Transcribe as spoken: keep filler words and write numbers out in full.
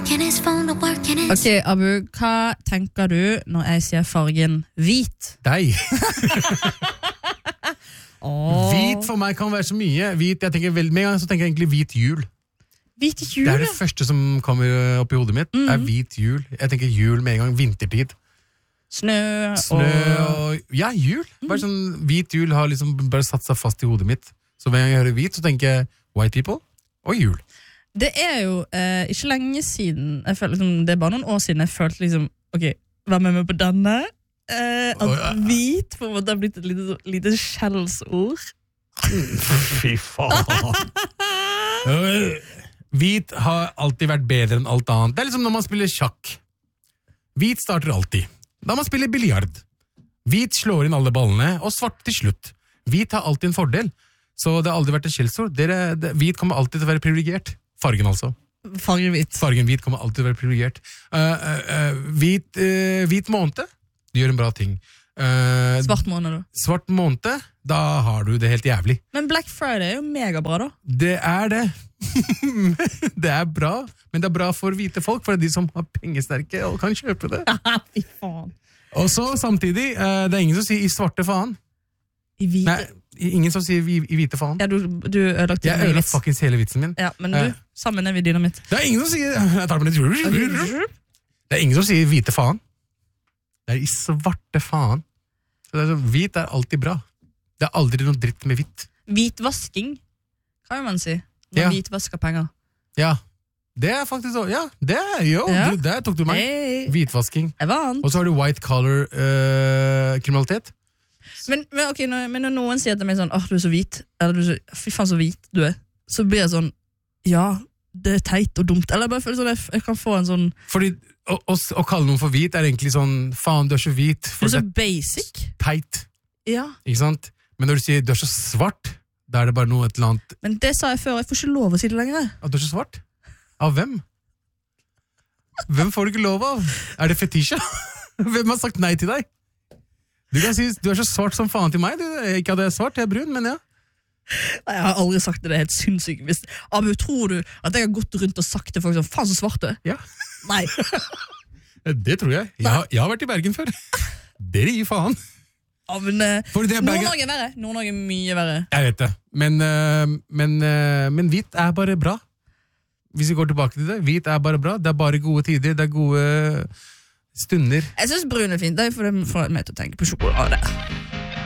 Ok, Abu, hva tenker du når jeg sier fargen hvit? Deg. Oh. Hvit for meg kan være så mye. Hvit, jeg tenker vel, med en gang så tenker jeg egentlig hvit jul. Hvit jul? Det er det første som kommer opp i hodet mitt. Mm. Er hvit jul. Jeg tenker jul med en gang, vintertid. Snø, Snø og... og ja, jul. Bare sånn, hvit jul har liksom bare satt seg fast i hodet mitt. Så hver gang jeg hører hvit, så tenker jeg white people og jul. Det er jo eh, ikke lenge siden jeg føler, liksom, det er bare noen år siden jeg følte liksom, ok, vær med meg på denne eh, at oh, ja. Hvit på en måte har blitt et lite, lite skjellsord. Fy faen. Hvit har alltid vært bedre enn alt annet. Det er liksom når man spiller sjakk. Hvit starter alltid. Da man spiller biljard. Hvit slår inn alle ballene, og svart til slutt. Hvit har alltid en fordel. Så det har aldri vært et skjellsord. Dere, det, hvit kommer alltid til å være privilegert. Fargen altså. Fargen hvit. Fargen hvit kommer alltid til å være privilegert. Uh, uh, uh, hvit, uh, hvit måned, du gjør en bra ting. Uh, svart måned da. Svart måned, da har du det helt jævlig. Men Black Friday er jo megabra da. Det er det. Det er bra, men det er bra for hvite folk, for det er de som har pengesterke og kan kjøpe det. Fy faen. Og så samtidig, uh, det er ingen som sier i svarte faen. I hvite? Nei, ingen som sier i, i hvite faen. Ja, du, du ødelagt Jeg ødelagt fuckings hele vitsen min. Ja, men du, uh, sammen er vi dynamitt. Det er ingen som sier jeg tar det, det er ingen som sier hvite faen. Det er i svarte faen. Så det er så, hvit er alltid bra. Det er aldri noe dritt med hvitt. Hvitvasking, kan man si. Når ja. Hvitvasker penger. Ja, det er faktisk så. Ja, det er jo. Ja. Du, der tok du meg. Hey. Hvitvasking. Jeg vant. Og så har du white collar uh, kriminalitet. Men, men, okay, når, men når noen sier til meg sånn, åh, du er så hvit, eller du er så, fy faen så hvit du er, så blir jeg sånn, ja, det er teit og dumt. Eller jeg bare føler sånn, jeg, jeg kan få en sånn... Fordi å, å, å kalle noen for hvit er egentlig sånn, faen, du er så hvit. Det er så basic. Teit. Ja. Ikke sant? Men når du sier du er så svart, da er det bare noe et eller annet... Men det sa jeg før, jeg får ikke lov å si det lenger. At du er så svart? Av hvem? Hvem får du ikke lov av? Er det fetisha? Hvem har sagt nei til deg? Du kan si, du er så svart som faen til meg. Du, ikke at jeg er svart, jeg er brun, men ja. Nei, jeg har aldri sagt det, det er helt sinnssykt. Hvis, Abu, tror du at jeg har gått rundt og sagt til folk sånn, faen så svart du er? Ja. Nei. Det tror jeg. Jeg har, jeg har vært i Bergen før. Dere gir faen. Ja, men Nord-Norge er verre. Nord-Norge er mye verre. Jeg vet det. Men, men, men hvit er bare bra. Hvis vi går tilbake til det, hvit er bare bra. Det er bare gode tider, det er gode... stunder. Jeg synes brun er fint, det er for det får meg til å tenke på sjokolade.